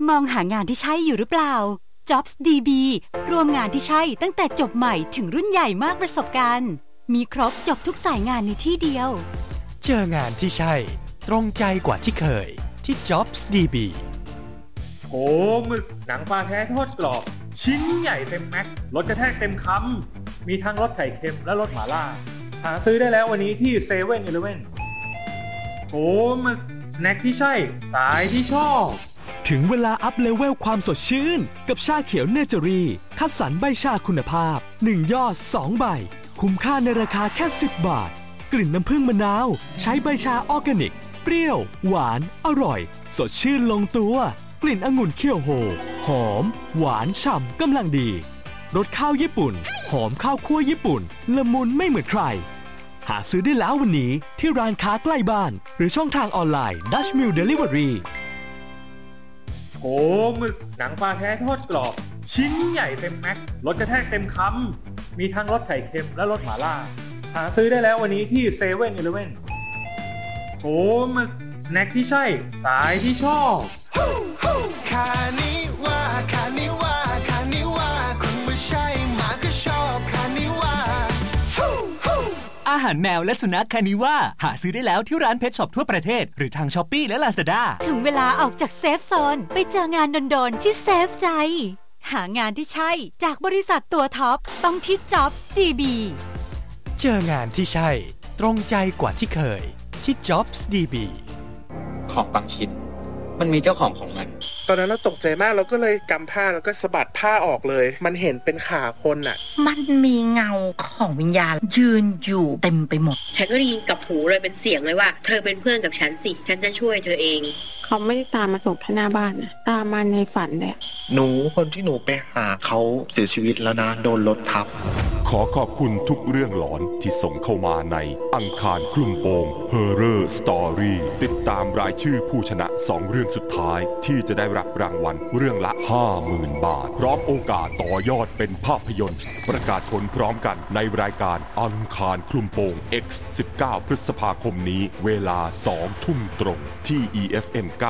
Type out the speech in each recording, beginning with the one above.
มองหางานที่ใช่อยู่หรือเปล่า Jobs DB รวมงานที่ใช่ตั้งแต่จบใหม่ถึงรุ่นใหญ่มากประสบการณ์มีครบจบทุกสายงานในที่เดียวเจองานที่ใช่ตรงใจกว่าที่เคยที่ Jobs DB โหหมึกหนังปลาแท้ทอดกรอบชิ้นใหญ่เต็มแม็กรสกระแทกเต็มคำมีทั้งรสไข่เค็มและรสหม่าล่าหาซื้อได้แล้ววันนี้ที่เซเว่นอีเลฟเว่นโหหมึกสแน็คที่ใช่สไตล์ที่ชอบถึงเวลาอัพเลเวลความสดชื่นกับชาเขียวเนเจอรี่คัดสรรใบชาคุณภาพ1ยอด2ใบคุ้มค่าในราคาแค่10 บาทกลิ่นน้ำผึ้งมะนาวใช้ใบชาออร์แกนิกเปรี้ยวหวานอร่อยสดชื่นลงตัวกลิ่นองุ่นเคี่ยวโฮหอมหวานฉ่ำกำลังดีรสข้าวญี่ปุ่นหอมข้าวคั่วญี่ปุ่นละมุนไม่เหมือนใครหาซื้อได้แล้ววันนี้ที่ร้านค้าใกล้บ้านหรือช่องทางออนไลน์ Dutch Mill Delivery โหหมึกหนังปลาแท้ทอดกรอบชิ้นใหญ่เต็มแม็กรสกระแทกเต็มคำมีทั้งรสไข่เค็มและรสหม่าล่าหาซื้อได้แล้ววันนี้ที่เซเว่นอีเลฟเว่นโหหมึกสแน็คที่ใช่สไตล์ที่ชอบคานิว่าคานิว่าคานิว่าคงไม่ใช่หมาก็ชอบคานิว่าอาหารแมวและสุนัขคานิว่าหาซื้อได้แล้วที่ร้านเพชช็อปทั่วประเทศหรือทาง Shopee และ Lazada ถึงเวลาออกจากเซฟโซนไปเจองานโดนๆที่เซฟใจหางานที่ใช่จากบริษัทตัวท็อปต้องที่ Jobs DB เจองานที่ใช่ตรงใจกว่าที่เคยที่ Jobs DB ของบางชิ้นมันมีเจ้าของของมันตอนนั้นเราตกใจมากเราก็เลยกำผ้าแล้วก็สะบัดผ้าออกเลยมันเห็นเป็นขาคนอ่ะมันมีเงาของวิญญาณยืนอยู่เต็มไปหมดฉันก็ได้ยินกับหูเลยเป็นเสียงเลยว่าเธอเป็นเพื่อนกับฉันสิฉันจะช่วยเธอเองเขาไม่ได้ตามมาส่งแค่หน้าบ้านนะตามมาในฝันเลยหนูคนที่หนูไปหาเขาเสียชีวิตแล้วนะโดนรถทับขอขอบคุณทุกเรื่องหลอนที่ส่งเข้ามาในอังคารคลุมโปง Horror Story ติดตามรายชื่อผู้ชนะ2เรื่องสุดท้ายที่จะได้รับรางวัลเรื่องละ 50,000 บาทพร้อมโอกาสต่อยอดเป็นภาพยนตร์ประกาศผลพร้อมกันในรายการอังคารคลุมโปง X 19 พฤษภาคมนี้เวลา 20:00 นตรงที่ EFM 94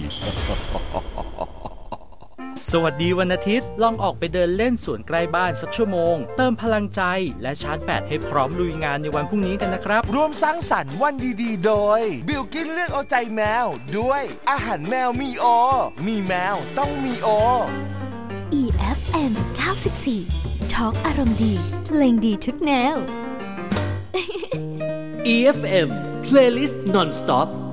สวัสดีวันอาทิตย์ลองออกไปเดินเล่นสวนใกล้บ้านสักชั่วโมงเติมพลังใจและชาร์จแบตให้พร้อมลุยงานในวันพรุ่งนี้กันนะครับร่วมสร้างสรรค์วันดีๆโดยบิลกิ้นเลือกเอาใจแมวด้วยอาหารแมวมีโอมีแมวต้องมีโอ EFM 94 Talk อารมณ์ดีเพลงดีทุกแนว EFM Playlist Non-Stop